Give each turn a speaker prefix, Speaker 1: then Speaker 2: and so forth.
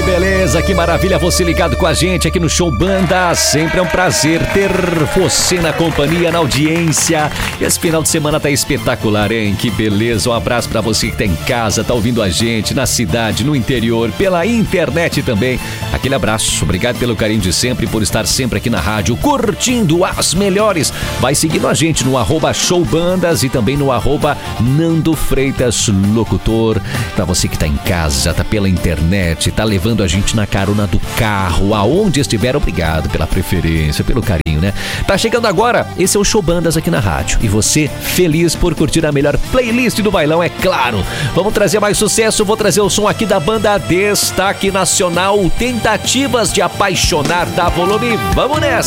Speaker 1: beleza, que maravilha você ligado com a gente aqui no Show Banda. Sempre é um prazer ter você na companhia, na audiência. Esse final de semana tá espetacular, hein? Que beleza, um abraço pra você que tá em casa, tá ouvindo a gente na cidade, no interior, pela internet também. Aquele abraço, obrigado pelo carinho de sempre, por estar sempre aqui na rádio, curtindo as melhores. Vai seguindo a gente no @showbandas e também no @Nando Freitas Locutor. Pra você que tá em casa, tá pela internet, tá levando a gente na carona do carro, aonde estiver, obrigado pela preferência, pelo carinho, né? Tá chegando agora, esse é o Show Bandas aqui na rádio. E você, feliz por curtir a melhor playlist do bailão, é claro. Vamos trazer mais sucesso, vou trazer o som aqui da banda Destaque Nacional, Tentativas de Apaixonar, dá volume, vamos nessa!